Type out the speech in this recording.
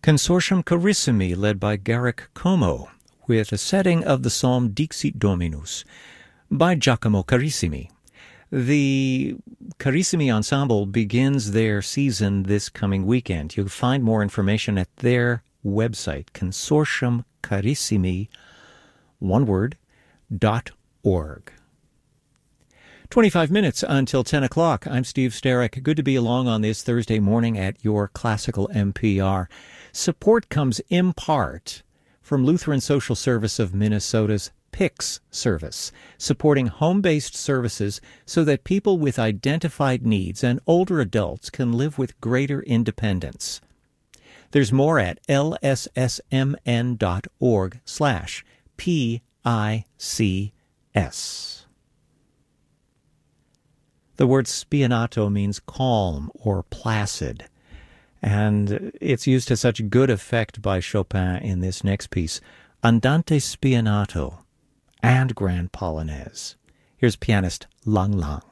Consortium Carissimi, led by Garrick Como, with a setting of the psalm Dixit Dominus by Giacomo Carissimi. The Carissimi Ensemble begins their season this coming weekend. You'll find more information at their website, consortiumcarissimi, one word, .org. 25 minutes until 10 o'clock. I'm Steve Sterrick. Good to be along on this Thursday morning at your Classical MPR. Support comes in part from Lutheran Social Service of Minnesota's PICS service, supporting home-based services so that people with identified needs and older adults can live with greater independence. There's more at lssmn.org/PICS. The word spianato means calm or placid, and it's used to such good effect by Chopin in this next piece, Andante spianato and Grand Polonaise. Here's pianist Lang Lang.